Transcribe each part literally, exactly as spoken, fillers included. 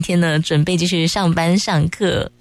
天呢，准备继续上班上课。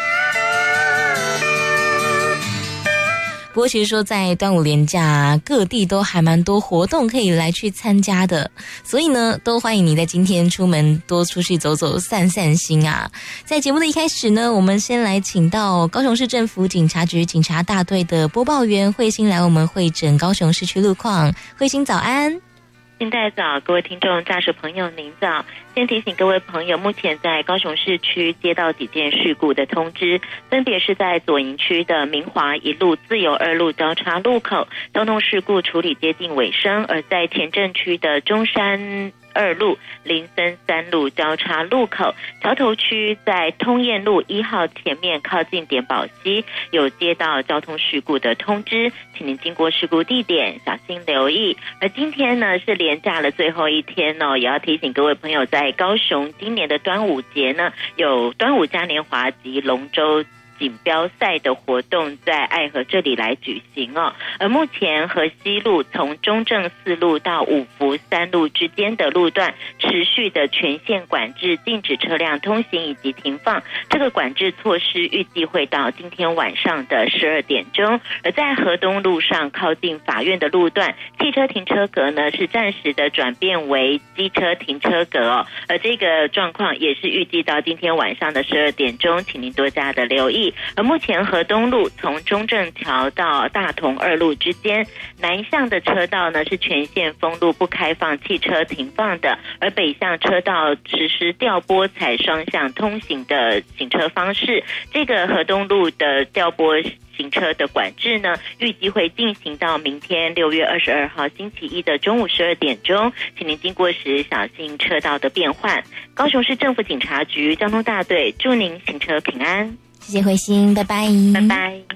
不过其实说在端午连假各地都还蛮多活动可以来去参加的，所以呢都欢迎你在今天出门多出去走走散散心啊。在节目的一开始呢，我们先来请到高雄市政府警察局警察大队的播报员慧欣来我们会诊高雄市区路况。慧欣早安。 新代早，各位听众驾驶朋友您早。先提醒各位朋友，目前在高雄市区接到几件事故的通知，分别是在左营区的明华一路自由二路交叉路口，交通事故处理接近尾声；而在前镇区的中山二路林森三路交叉路口，桥头区在通燕路一号前面靠近点宝溪有接到交通事故的通知，请您经过事故地点小心留意。而今天呢是连假的最后一天哦，也要提醒各位朋友，在高雄今年的端午节呢，有端午嘉年华及龙舟锦标赛的活动在爱河这里来举行哦。而目前河西路从中正四路到五福三路之间的路段持续的全线管制，禁止车辆通行以及停放。这个管制措施预计会到今天晚上的十二点钟。而在河东路上靠近法院的路段，汽车停车格呢是暂时的转变为机车停车格哦。而这个状况也是预计到今天晚上的十二点钟，请您多加的留意。而目前河东路从中正桥到大同二路之间南向的车道呢是全线封路，不开放汽车停放的，而北向车道实施调拨采双向通行的行车方式。这个河东路的调拨行车的管制呢，预计会进行到明天六月二十二号星期一的中午十二点钟，请您经过时小心车道的变换。高雄市政府警察局交通大队祝您行车平安。 谢谢慧欣，拜拜， 拜拜。